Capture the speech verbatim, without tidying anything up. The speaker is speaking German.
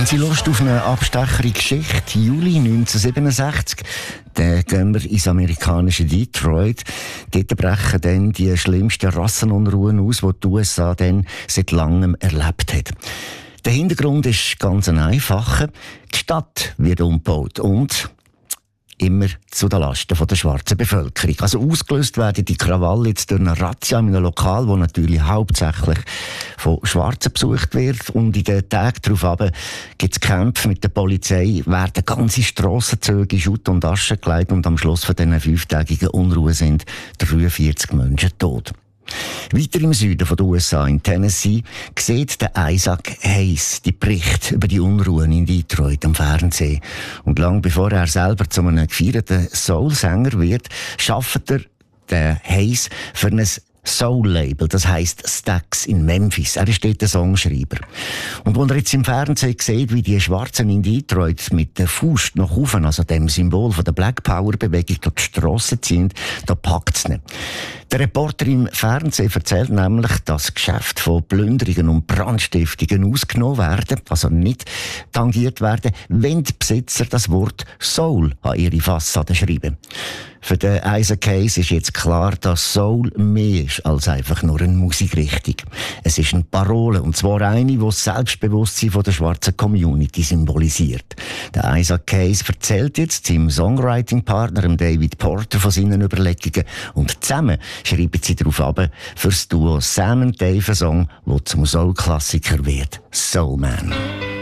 Haben Sie Lust auf eine Abstecher in Geschichte? Juli neunzehnhundertsiebenundsechzig, dann gehen wir ins amerikanische Detroit. Dort brechen dann die schlimmsten Rassenunruhen aus, die die U S A dann seit langem erlebt hat. Der Hintergrund ist ganz ein einfacher. Die Stadt wird umgebaut und immer zu den Lasten der schwarzen Bevölkerung. Also ausgelöst werden die Krawalle jetzt durch eine Razzia in einem Lokal, das natürlich hauptsächlich von Schwarzen besucht wird. Und in den Tagen darauf gibt es Kämpfe mit der Polizei, werden ganze Strassenzüge in Schutt und Asche gelegt und am Schluss von diesen fünftägigen Unruhen sind dreiundvierzig Menschen tot. Weiter im Süden der U S A, in Tennessee, sieht der Isaac Hayes die Berichte über die Unruhen in Detroit am Fernsehen. Und lang bevor er selber zu einem gefeierten Soul-Sänger wird, schafft er, den Hayes, für ein Soul-Label, das heisst Stax in Memphis. Er ist dort der Songschreiber. Und als er jetzt im Fernsehen sieht, wie die Schwarzen in Detroit mit der Faust nach oben, also dem Symbol von der Black Power-Bewegung, durch die Strasse ziehen, da packt es nicht. Der Reporter im Fernsehen erzählt nämlich, dass Geschäfte von Plünderungen und Brandstiftungen ausgenommen werden, also nicht tangiert werden, wenn die Besitzer das Wort Soul an ihre Fassade schreiben. Für den Isaac Hayes ist jetzt klar, dass Soul mehr ist als einfach nur eine Musikrichtung. Es ist eine Parole, und zwar eine, die das Selbstbewusstsein der schwarzen Community symbolisiert. Der Isaac Hayes erzählt jetzt seinem Songwriting-Partner David Porter von seinen Überlegungen, und zusammen schreiben sie darauf ab für das Duo Sam und Dave einen Song, der zum Soul-Klassiker wird. Soul Man.